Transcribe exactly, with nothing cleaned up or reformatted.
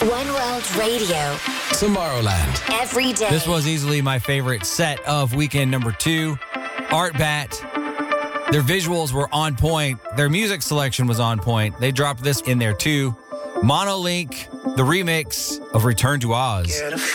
One World Radio. Tomorrowland. Every day. This was easily my favorite set of weekend number two. Art Bat. Their visuals were on point. Their music selection was on point. They dropped this in there too. Monolink, the remix of Return to Oz.